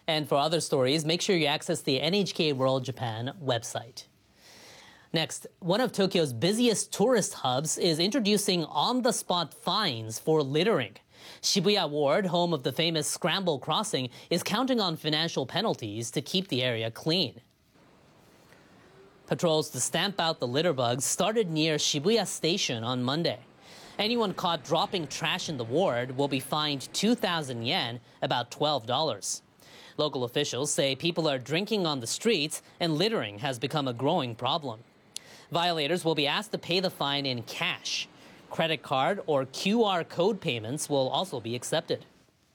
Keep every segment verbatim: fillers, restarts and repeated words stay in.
And for other stories, make sure you access the N H K World Japan website. Next, one of Tokyo's busiest tourist hubs is introducing on-the-spot fines for littering. Shibuya Ward, home of the famous Scramble Crossing, is counting on financial penalties to keep the area clean. Patrols to stamp out the litter bugs started near Shibuya Station on Monday. Anyone caught dropping trash in the ward will be fined two thousand yen, about twelve dollars. Local officials say people are drinking on the streets and littering has become a growing problem. Violators will be asked to pay the fine in cash. Credit card or Q R code payments will also be accepted.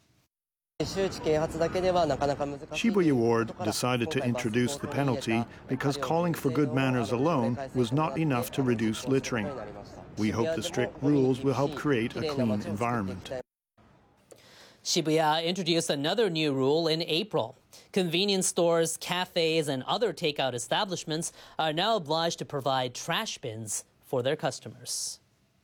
Shibuya Ward decided to introduce the penalty because calling for good manners alone was not enough to reduce littering. We hope the strict rules will help create a clean environment. Shibuya introduced another new rule in April. Convenience stores, cafes, and other takeout establishments are now obliged to provide trash bins for their customers.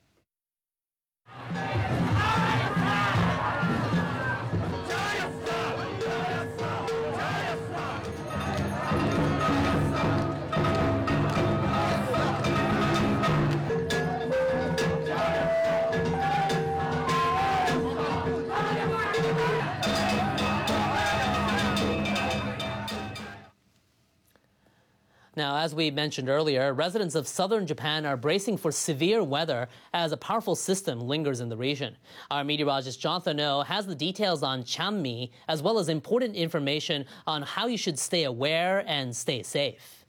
Now, as we mentioned earlier, residents of southern Japan are bracing for severe weather as a powerful system lingers in the region. Our meteorologist Jonathan Oh has the details on Chanmi, as well as important information on how you should stay aware and stay safe.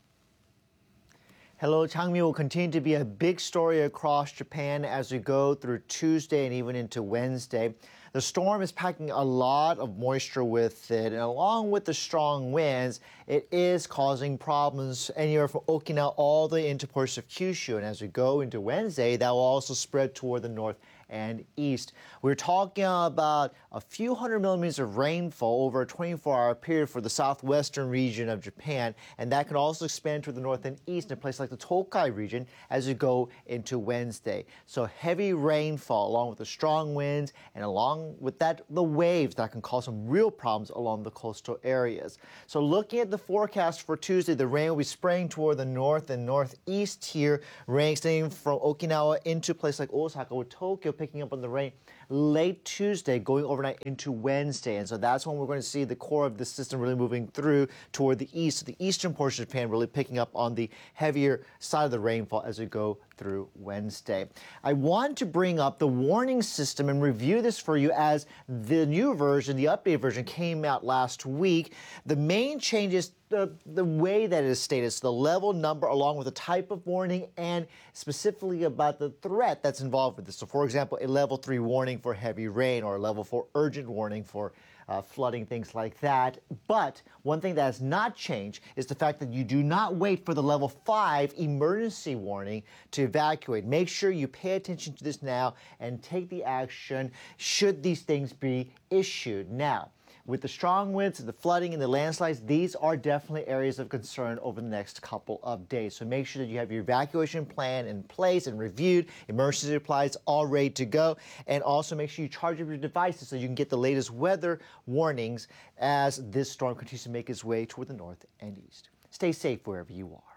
Hello, Changmi will continue to be a big story across Japan as we go through Tuesday and even into Wednesday. The storm is packing a lot of moisture with it, and along with the strong winds, it is causing problems anywhere from Okinawa all the way into ports of Kyushu. And as we go into Wednesday, that will also spread toward the north and east. We're talking about a few hundred millimeters of rainfall over a twenty-four hour period for the southwestern region of Japan, and that can also expand to the north and east in a place like the Tokai region as we go into Wednesday. So heavy rainfall along with the strong winds and along with that the waves that can cause some real problems along the coastal areas. So looking at the forecast for Tuesday, the rain will be spraying toward the north and northeast here, rain extending from Okinawa into a place like Osaka, with Tokyo picking up on the rain late Tuesday, going overnight into Wednesday. And so that's when we're going to see the core of the system really moving through toward the east. So the eastern portion of Japan really picking up on the heavier side of the rainfall as we go through Wednesday. I want to bring up the warning system and review this for you as the new version, the updated version, came out last week. The main changes, the, the way that it is stated, so the level number along with the type of warning and specifically about the threat that's involved with this. So for example, a level three warning for heavy rain or a level four urgent warning for Uh, flooding, things like that. But one thing that has not changed is the fact that you do not wait for the level five emergency warning to evacuate. Make sure you pay attention to this now and take the action should these things be issued. Now, with the strong winds, the flooding, and the landslides, these are definitely areas of concern over the next couple of days. So make sure that you have your evacuation plan in place and reviewed, emergency supplies all ready to go, and also make sure you charge up your devices so you can get the latest weather warnings as this storm continues to make its way toward the north and east. Stay safe wherever you are.